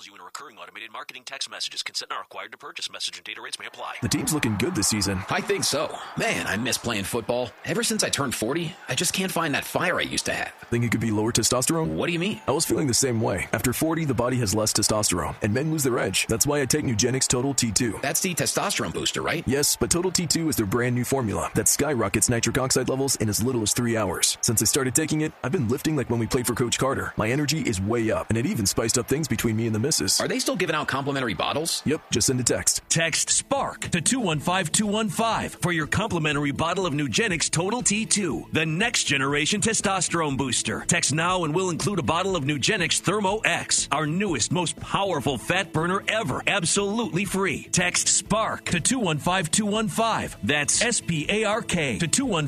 enrolls you in a recurring automated marketing text messages. Consent not required to purchase. Message and data rates may apply. The team's looking good this season. I think so. Man, I miss playing football. Ever since I turned 40, I just can't find that fire I used to have. Think it could be lower testosterone? What do you mean? I was feeling the same way. After 40, the body has less testosterone, and men lose their edge. That's why I take Nugenix Total T2. That's the testosterone booster, right? Yes, but Total T2 is their brand new formula that skyrockets nitric oxide levels in as little as 3 hours. Since I started taking it, I've been lifting like when we played for Coach Carter. My energy is way up, and it even spiced up things between me and the missus. Are they still giving out complimentary bottles? Yep, just send a text. Text SPARK to 215-215 for your complimentary bottle of Nugenix Total T2, the next generation testosterone booster. Text now and we'll include a bottle of Nugenix Thermo X, our newest, most powerful fat burner ever, absolutely free. Text SPARK to 215-215. That's SPARK to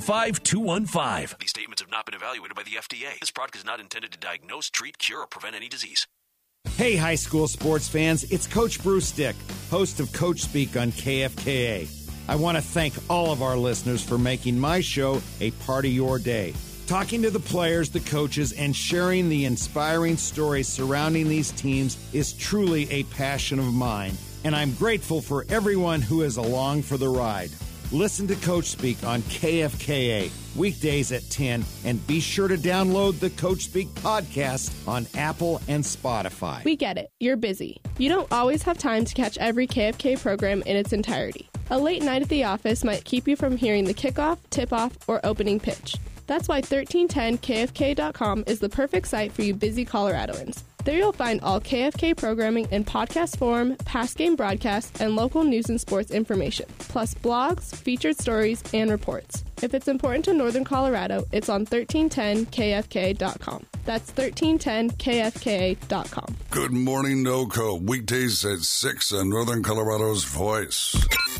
215-215. These statements have not been evaluated by the FDA. This product is not intended to diagnose, treat, cure, or prevent any disease. Hey, high school sports fans, it's Coach Bruce Dick, host of Coach Speak on KFKA. I want to thank all of our listeners for making my show a part of your day. Talking to the players, the coaches, and sharing the inspiring stories surrounding these teams is truly a passion of mine, and I'm grateful for everyone who is along for the ride. Listen to Coach Speak on KFKA, weekdays at 10, and be sure to download the Coach Speak podcast on Apple and Spotify. We get it. You're busy. You don't always have time to catch every KFK program in its entirety. A late night at the office might keep you from hearing the kickoff, tip-off, or opening pitch. That's why 1310kfk.com is the perfect site for you busy Coloradoans. There you'll find all KFK programming in podcast form, past game broadcasts, and local news and sports information, plus blogs, featured stories, and reports. If it's important to Northern Colorado, it's on 1310kfk.com. That's 1310kfka.com. Good morning, NoCo. Weekdays at 6 on Northern Colorado's Voice.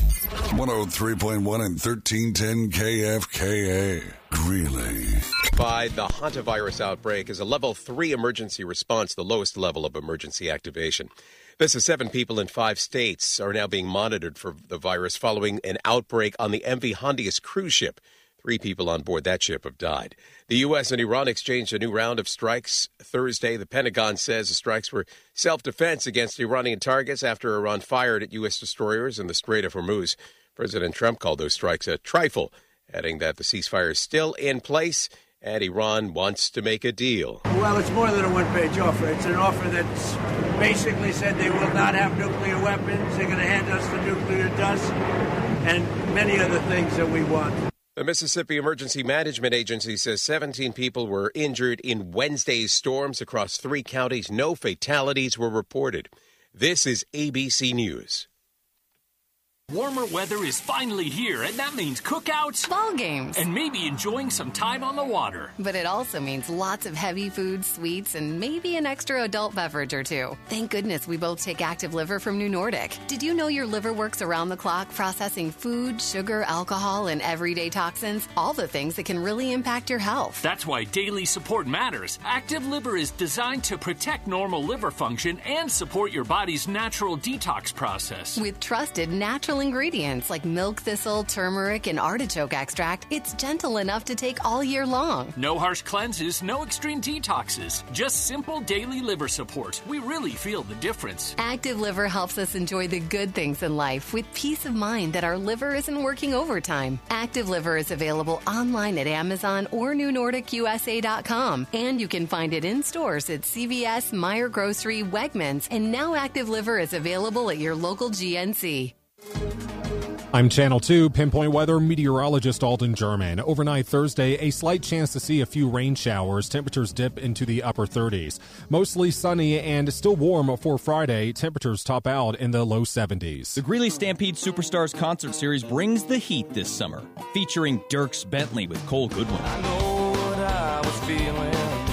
103.1 and 1310 KFKA. Greeley. By the hantavirus outbreak is a level 3 emergency response, the lowest level of emergency activation. This is 7 people in 5 states are now being monitored for the virus following an outbreak on the MV Hondias cruise ship. 3 people on board that ship have died. The U.S. and Iran exchanged a new round of strikes Thursday. The Pentagon says the strikes were self-defense against Iranian targets after Iran fired at U.S. destroyers in the Strait of Hormuz. President Trump called those strikes a trifle, adding that the ceasefire is still in place and Iran wants to make a deal. Well, it's more than a one-page offer. It's an offer that's basically said they will not have nuclear weapons, they're going to hand us the nuclear dust, and many other things that we want. The Mississippi Emergency Management Agency says 17 people were injured in Wednesday's storms across 3 counties. No fatalities were reported. This is ABC News. Warmer weather is finally here, and that means cookouts, ball games, and maybe enjoying some time on the water. But it also means lots of heavy food, sweets, and maybe an extra adult beverage or two. Thank goodness we both take Active Liver from New Nordic. Did you know your liver works around the clock processing food, sugar, alcohol, and everyday toxins? All the things that can really impact your health. That's why daily support matters. Active Liver is designed to protect normal liver function and support your body's natural detox process. With trusted natural ingredients like milk thistle, turmeric, and artichoke extract, it's gentle enough to take all year long. No harsh cleanses, no extreme detoxes, just simple daily liver support. We really feel the difference. Active Liver helps us enjoy the good things in life with peace of mind that our liver isn't working overtime. Active Liver is available online at Amazon or NewNordicUSA.com, and you can find it in stores at CVS, Meijer Grocery, Wegmans, and now Active Liver is available at your local GNC. I'm Channel 2 Pinpoint Weather meteorologist Alden German. Overnight Thursday, a slight chance to see a few rain showers. Temperatures dip into the upper 30s. Mostly sunny and still warm for Friday. Temperatures top out in the low 70s. The Greeley Stampede Superstars concert series brings the heat this summer, featuring Dierks Bentley with Cole Goodwin. I know what I was feeling,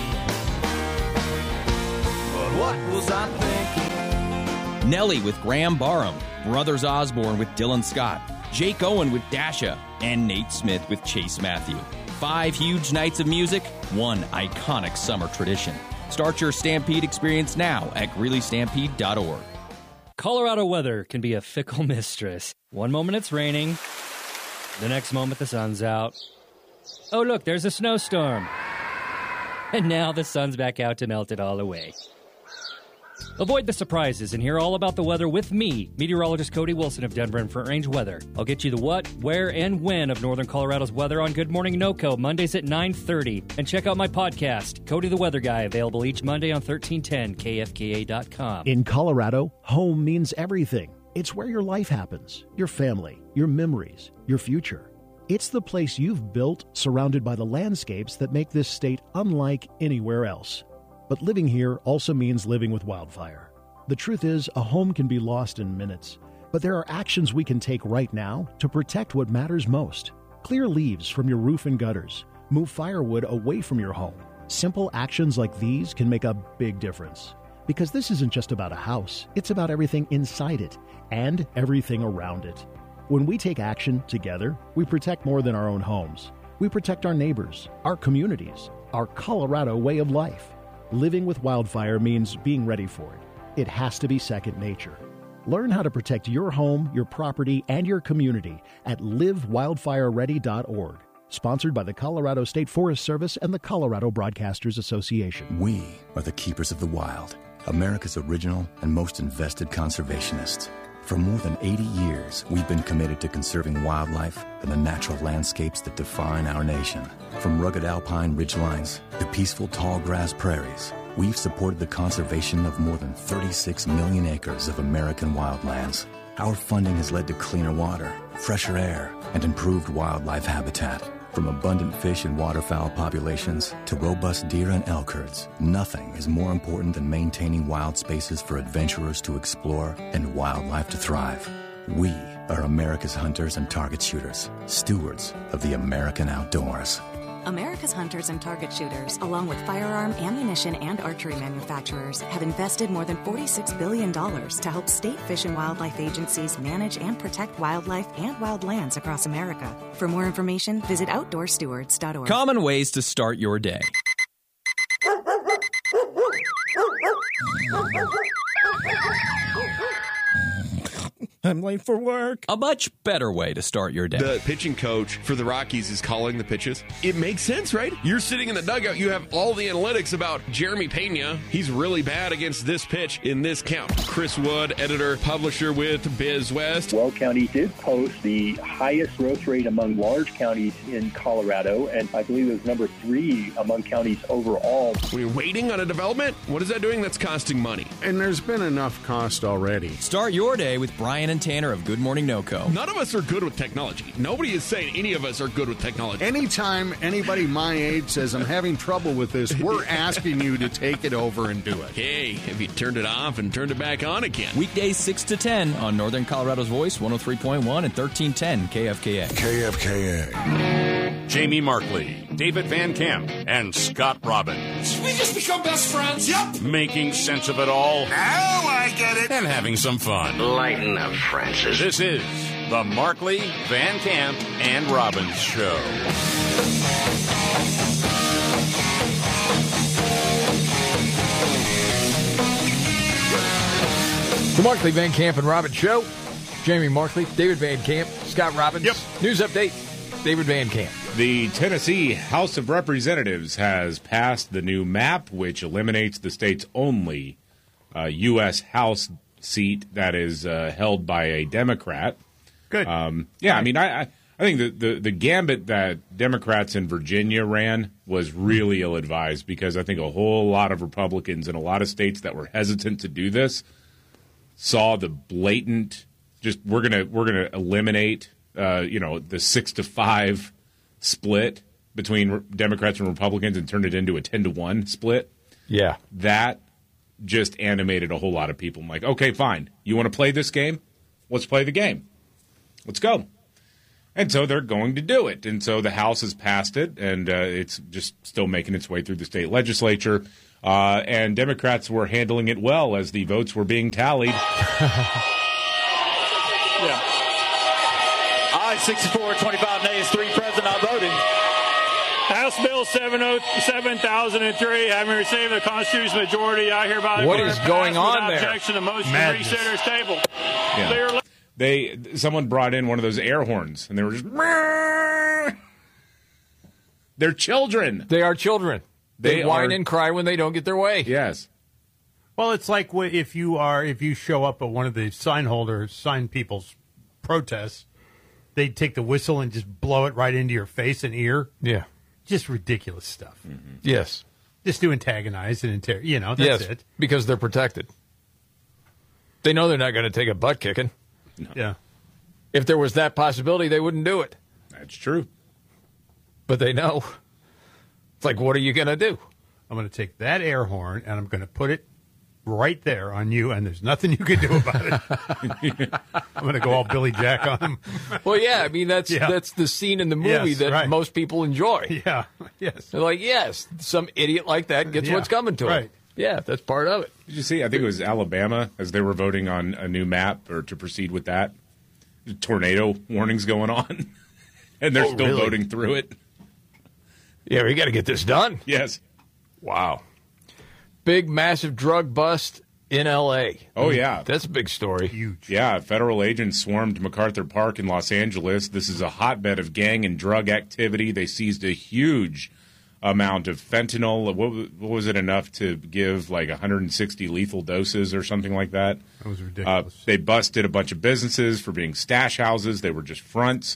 but what was I thinking? Nelly with Graham Barham. Brothers Osborne with Dylan Scott, Jake Owen with Dasha, and Nate Smith with Chase Matthew. 5 huge nights of music, 1 iconic summer tradition. Start your Stampede experience now at GreeleyStampede.org. Colorado weather can be a fickle mistress. One moment it's raining, the next moment the sun's out. Oh, look, there's a snowstorm. And now the sun's back out to melt it all away. Avoid the surprises and hear all about the weather with me, meteorologist Cody Wilson of Denver and Front Range Weather. I'll get you the what, where, and when of Northern Colorado's weather on Good Morning NoCo, Mondays at 9:30. And check out my podcast, Cody the Weather Guy, available each Monday on 1310kfka.com. In Colorado, home means everything. It's where your life happens, your family, your memories, your future. It's the place you've built, surrounded by the landscapes that make this state unlike anywhere else. But living here also means living with wildfire. The truth is, a home can be lost in minutes, but there are actions we can take right now to protect what matters most. Clear leaves from your roof and gutters. Move firewood away from your home. Simple actions like these can make a big difference. Because this isn't just about a house, it's about everything inside it and everything around it. When we take action together, we protect more than our own homes. We protect our neighbors, our communities, our Colorado way of life. Living with wildfire means being ready for it. It has to be second nature. Learn how to protect your home, your property, and your community at livewildfireready.org. Sponsored by the Colorado State Forest Service and the Colorado Broadcasters Association. We are the keepers of the wild, America's original and most invested conservationists. For more than 80 years, we've been committed to conserving wildlife and the natural landscapes that define our nation. From rugged alpine ridgelines to peaceful tall grass prairies, we've supported the conservation of more than 36 million acres of American wildlands. Our funding has led to cleaner water, fresher air, and improved wildlife habitat. From abundant fish and waterfowl populations to robust deer and elk herds, nothing is more important than maintaining wild spaces for adventurers to explore and wildlife to thrive. We are America's hunters and target shooters, stewards of the American outdoors. America's hunters and target shooters, along with firearm, ammunition, and archery manufacturers, have invested more than $46 billion to help state fish and wildlife agencies manage and protect wildlife and wildlands across America. For more information, visit outdoorstewards.org. Common ways to start your day. I'm late for work. A much better way to start your day. The pitching coach for the Rockies is calling the pitches. It makes sense, right? You're sitting in the dugout. You have all the analytics about Jeremy Pena. He's really bad against this pitch in this count. Chris Wood, editor, publisher with Biz West. Weld County did post the highest growth rate among large counties in Colorado, and I believe it was number 3 among counties overall. When you're waiting on a development, what is that doing? That's costing money. And there's been enough cost already. Start your day with Brian and Tanner of Good Morning NoCo. None of us are good with technology. Nobody is saying any of us are good with technology. Anytime anybody my age says I'm having trouble with this, we're asking you to take it over and do it. Hey, have you turned it off and turned it back on again? Weekdays 6 to 10 on Northern Colorado's Voice, 103.1 and 1310 KFKA. KFKA. Jamie Markley, David Van Camp, and Scott Robbins. We just become best friends. Yep. Making sense of it all. Now I get it. And having some fun. Lighten up, Francis. This is the Markley, Van Camp, and Robbins Show. The Markley, Van Camp, and Robbins Show. Jamie Markley, David Van Camp, Scott Robbins. Yep. News update, David Van Camp. The Tennessee House of Representatives has passed the new map, which eliminates the state's only U.S. House seat that is held by a Democrat. Good. Yeah, I mean, I think the gambit that Democrats in Virginia ran was really ill-advised because I think a whole lot of Republicans in a lot of states that were hesitant to do this saw the blatant, just we're gonna eliminate the 6-5 split between Democrats and Republicans and turned it into a 10-1 split. Yeah, that just animated a whole lot of people. I'm like, okay, fine. You want to play this game? Let's play the game. Let's go. And so they're going to do it. And so the House has passed it, and it's just still making its way through the state legislature. And Democrats were handling it well as the votes were being tallied. Yeah. Ayes 64, 25 nays, 3 present, not voting. House Bill 7003, having received the Constitutional majority, I hereby what is going on there? Objection, the motion Madness. to reconsider is tabled. Yeah. Someone brought in one of those air horns, and they were just. They're children. They are children. They whine and cry when they don't get their way. Yes. Well, it's like if you show up at one of the sign people's protests, they take the whistle and just blow it right into your face and ear. Yeah. Just ridiculous stuff. Mm-hmm. Yes. Just to antagonize and that's it. Because they're protected. They know they're not going to take a butt kicking. No. Yeah. If there was that possibility, they wouldn't do it. That's true. But they know. It's like, what are you going to do? I'm going to take that air horn and I'm going to put it right there on you, and there's nothing you can do about it. I'm going to go all Billy Jack on him. Well, yeah, I mean, that's the scene in the movie that most people enjoy. Yeah, yes. They're like, yes, some idiot like that gets what's coming to him. Yeah, that's part of it. Did you see, I think it was Alabama, as they were voting on a new map or to proceed with that, tornado warnings going on, and they're still voting through it. Yeah, we got to get this done. Yes. Wow. Big, massive drug bust in L.A. Oh, yeah. That's a big story. Huge. Yeah, federal agents swarmed MacArthur Park in Los Angeles. This is a hotbed of gang and drug activity. They seized a huge amount of fentanyl. What was it, enough to give like 160 lethal doses or something like that? That was ridiculous. They busted a bunch of businesses for being stash houses. They were just fronts.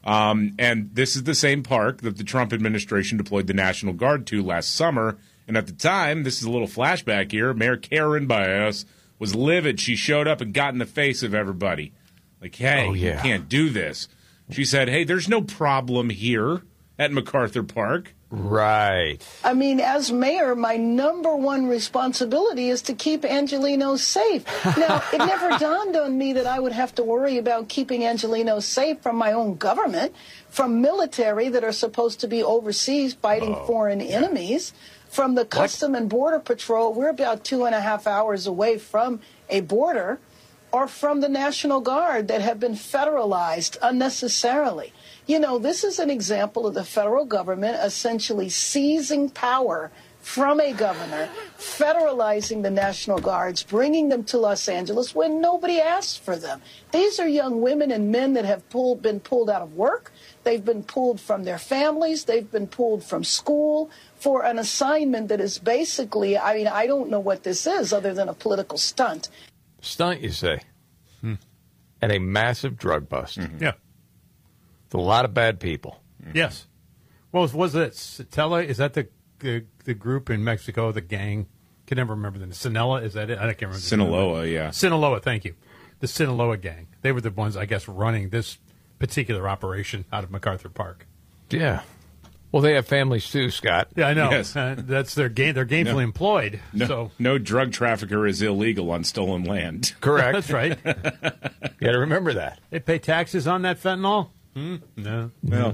And this is the same park that the Trump administration deployed the National Guard to last summer. And at the time, this is a little flashback here, Mayor Karen Baez was livid. She showed up and got in the face of everybody. Like, hey, you can't do this. She said, hey, there's no problem here at MacArthur Park. Right. I mean, as mayor, my number one responsibility is to keep Angelenos safe. Now, it never dawned on me that I would have to worry about keeping Angelenos safe from my own government, from military that are supposed to be overseas fighting foreign enemies, from the Custom and Border Patrol. We're about 2.5 hours away from a border, or from the National Guard that have been federalized unnecessarily. You know, this is an example of the federal government essentially seizing power from a governor, federalizing the National Guards, bringing them to Los Angeles when nobody asked for them. These are young women and men that have been pulled out of work. They've been pulled from their families. They've been pulled from school for an assignment that is basically, I mean, I don't know what this is other than a political stunt. Stunt, you say? And a massive drug bust. Yeah. With a lot of bad people. Yes. Well, was it Satella? Is that the group in Mexico, the gang? Can never remember the name. Sinaloa, is that it? I can't remember. Sinaloa, yeah. Sinaloa, thank you. The Sinaloa gang. They were the ones, I guess, running this particular operation out of MacArthur Park. Yeah. Well, they have families too, Scott. Yeah, I know. Yes. That's their game. They're gainfully employed. No drug trafficker is illegal on stolen land. Correct. That's right. You got to remember that. They pay taxes on that fentanyl? No. No.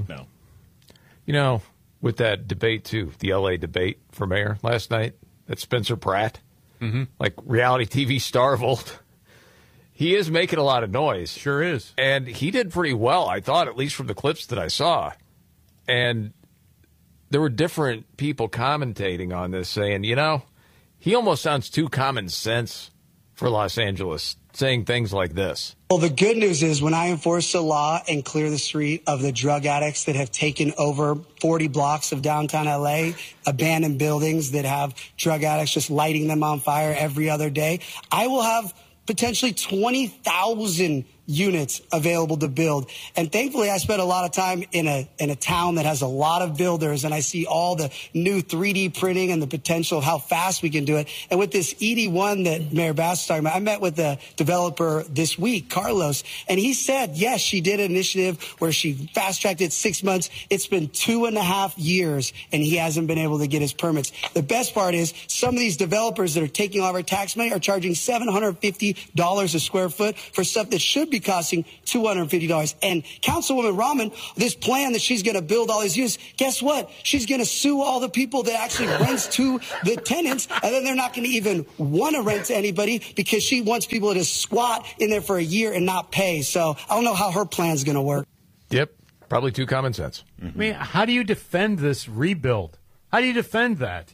You know, with that debate, too, the L.A. debate for mayor last night, that Spencer Pratt, like reality TV star of old, he is making a lot of noise. Sure is. And he did pretty well, I thought, at least from the clips that I saw. And there were different people commentating on this saying, you know, he almost sounds too common sense for Los Angeles, saying things like this. Well, the good news is when I enforce the law and clear the street of the drug addicts that have taken over 40 blocks of downtown L.A., abandoned buildings that have drug addicts just lighting them on fire every other day, I will have potentially 20,000 units available to build. And thankfully, I spent a lot of time in a town that has a lot of builders, and I see all the new 3D printing and the potential of how fast we can do it. And with this ED1 that Mayor Bass is talking about, I met with the developer this week, Carlos, and he said, yes, she did an initiative where she fast-tracked it 6 months. It's been 2.5 years, and he hasn't been able to get his permits. The best part is some of these developers that are taking all of our tax money are charging $750 a square foot for stuff that should be costing $250. And Councilwoman Rahman, this plan that she's going to build all these units, guess what? She's going to sue all the people that actually rents to the tenants, and then they're not going to even want to rent to anybody because she wants people to squat in there for a year and not pay. So I don't know how her plan's going to work. Yep, probably too common sense. I mean, how do you defend this rebuild? How do you defend that?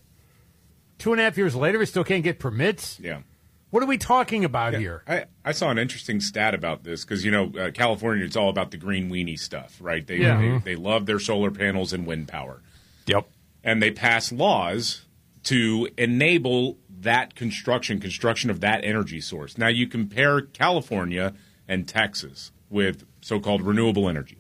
2.5 years later, we still can't get permits? Yeah. What are we talking about here? I saw an interesting stat about this because, you know, California, it's all about the green weenie stuff, right? They love their solar panels and wind power. Yep. And they pass laws to enable that construction of that energy source. Now, you compare California and Texas with so-called renewable energy.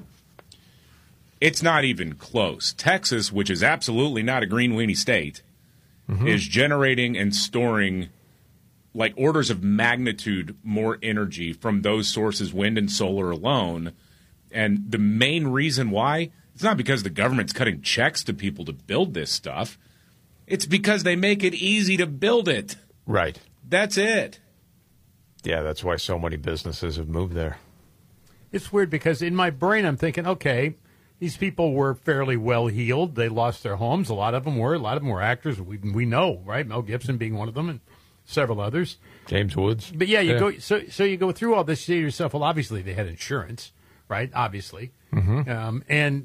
It's not even close. Texas, which is absolutely not a green weenie state, is generating and storing like orders of magnitude more energy from those sources, wind and solar alone. And the main reason why, it's not because the government's cutting checks to people to build this stuff. It's because they make it easy to build it. Right. That's it. Yeah, that's why so many businesses have moved there. It's weird because in my brain I'm thinking, okay, these people were fairly well-heeled. They lost their homes. A lot of them were actors. We know, right? Mel Gibson being one of them and several others. James Woods. But yeah, go so you go through all this, you say to yourself, well, obviously they had insurance, right? Obviously. And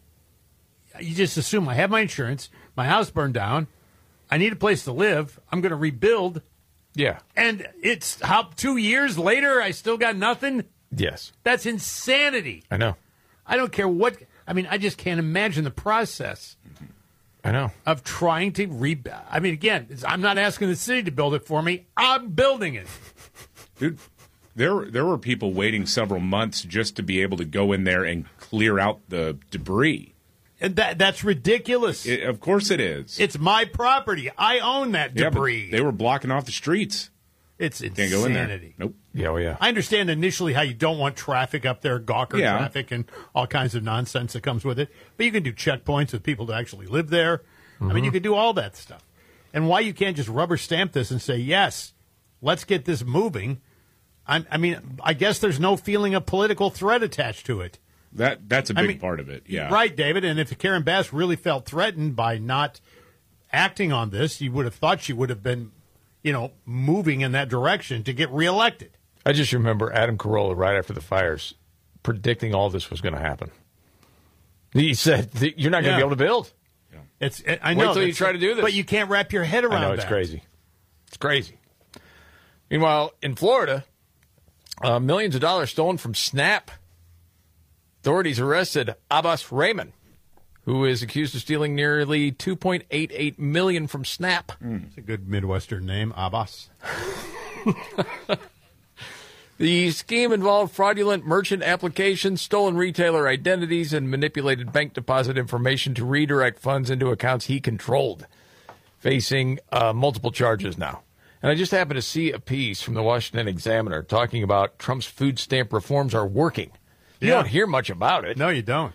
you just assume I have my insurance, my house burned down, I need a place to live, I'm going to rebuild. Yeah. And it's 2 years later, I still got nothing? Yes. That's insanity. I know. I don't care what. I mean, I just can't imagine the process. I know. Of trying to I mean, again, I'm not asking the city to build it for me. I'm building it. Dude, there were people waiting several months just to be able to go in there and clear out the debris. And that's ridiculous. Of course it is. It's my property. I own that debris. But they were blocking off the streets. It's insanity. Can't go in there. Nope. Yeah, well, yeah. I understand initially how you don't want traffic up there, gawker traffic, and all kinds of nonsense that comes with it. But you can do checkpoints with people to actually live there. I mean, you can do all that stuff. And why you can't just rubber stamp this and say, yes, let's get this moving. I mean, I guess there's no feeling of political threat attached to it. That's a big part of it, yeah. Right, David. And if Karen Bass really felt threatened by not acting on this, you would have thought she would have been, moving in that direction to get reelected. I just remember Adam Carolla right after the fires predicting all this was going to happen. He said, you're not going to be able to build. I know. Wait till you try to do this. But you can't wrap your head around that. I know, it's crazy. It's crazy. Meanwhile, in Florida, millions of dollars stolen from Snap. Authorities arrested Abbas Rahman, who is accused of stealing nearly $2.88 million from Snap. It's a good Midwestern name, Abbas. The scheme involved fraudulent merchant applications, stolen retailer identities, and manipulated bank deposit information to redirect funds into accounts he controlled, facing multiple charges now. And I just happened to see a piece from the Washington Examiner talking about Trump's food stamp reforms are working. You don't hear much about it. No, you don't.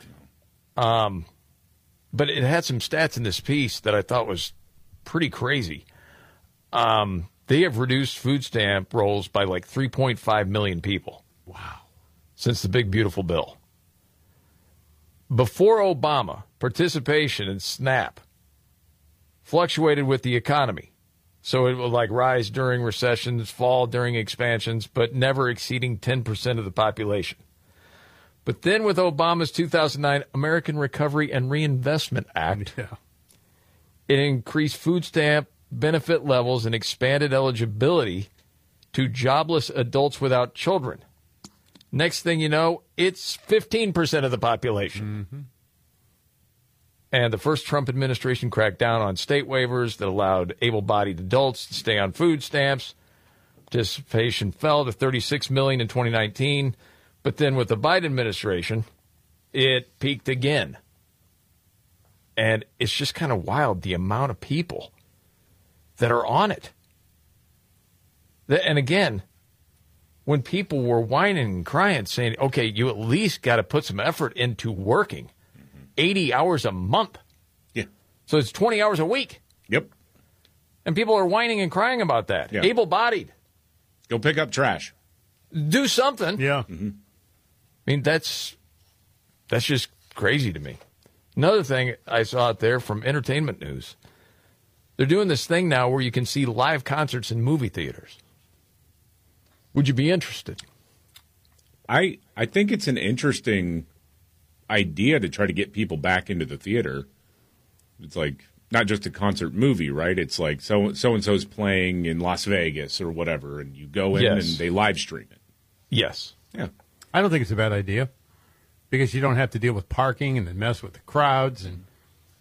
But it had some stats in this piece that I thought was pretty crazy. They have reduced food stamp rolls by like 3.5 million people. Wow. Since the Big Beautiful Bill. Before Obama, participation in SNAP fluctuated with the economy. So it would like rise during recessions, fall during expansions, but never exceeding 10% of the population. But then with Obama's 2009 American Recovery and Reinvestment Act, it increased food stamp benefit levels and expanded eligibility to jobless adults without children. Next thing you know, it's 15% of the population. And the first Trump administration cracked down on state waivers that allowed able-bodied adults to stay on food stamps. Participation fell to 36 million in 2019. But then with the Biden administration, it peaked again. And it's just kind of wild, the amount of people that are on it. And again, when people were whining and crying, saying, okay, you at least got to put some effort into working 80 hours a month. Yeah. So it's 20 hours a week. Yep. And people are whining and crying about that. Yeah. Able-bodied. Go pick up trash. Do something. Yeah. I mean, that's just crazy to me. Another thing I saw out there from Entertainment News, they're doing this thing now where you can see live concerts in movie theaters. Would you be interested? I think it's an interesting idea to try to get people back into the theater. It's like not just a concert movie, right? It's like so-and-so's playing in Las Vegas or whatever, and you go in and they live stream it. Yes. Yeah. I don't think it's a bad idea because you don't have to deal with parking and then mess with the crowds and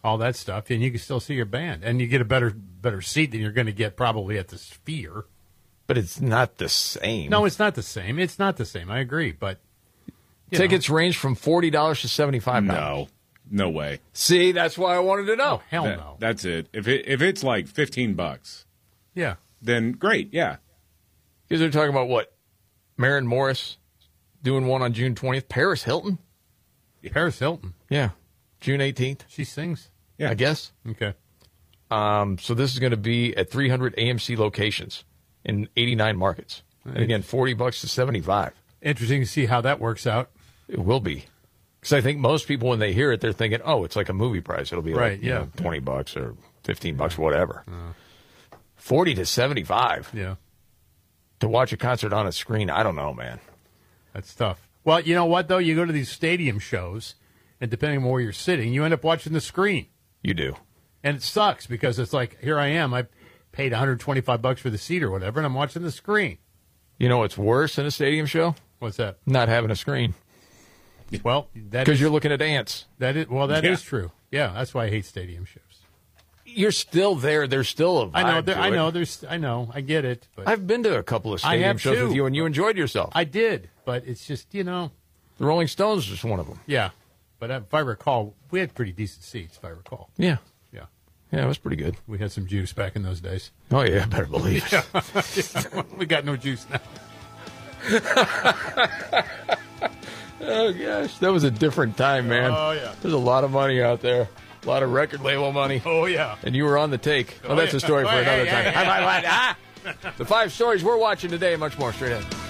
all that stuff, and you can still see your band, and you get a better seat than you're going to get probably at the Sphere. But it's not the same. No, it's not the same. It's not the same. I agree, but tickets range from $40 to $75. No way. See, that's why I wanted to know. Hell no. That's it. If it's like $15, yeah, then great. Yeah, because they're talking about what? Maren Morris doing one on June 20th. Paris Hilton. Paris Hilton. Yeah, June 18th. She sings. Yeah, I guess. Okay. So this is going to be at 300 AMC locations in 89 markets, and again, $40 to $75. Interesting to see how that works out. It will be. Because I think most people, when they hear it, they're thinking, "Oh, it's like a movie price. It'll be like $20 or $15, whatever." $40 to $75. Yeah. To watch a concert on a screen, I don't know, man. That's tough. Well, you know what though? You go to these stadium shows, and depending on where you're sitting, you end up watching the screen. You do, and it sucks because it's like, here I am. I paid $125 for the seat or whatever, and I'm watching the screen. You know what's worse than a stadium show? What's that? Not having a screen. Well, because you're looking at ants. That is true. Yeah, that's why I hate stadium shows. You're still there. There's still a vibe I know. I get it. But I've been to a couple of stadium shows with you, and you enjoyed yourself. I did, but it's just, the Rolling Stones was one of them. Yeah, but if I recall, we had pretty decent seats. If I recall. Yeah. Yeah, it was pretty good. We had some juice back in those days. Oh yeah, better believe it. Yeah. We got no juice now. Oh gosh, that was a different time, man. Oh yeah, there's a lot of money out there, a lot of record label money. Oh yeah, and you were on the take. Well, that's a story for another time. The 5 stories we're watching today, and much more straight ahead.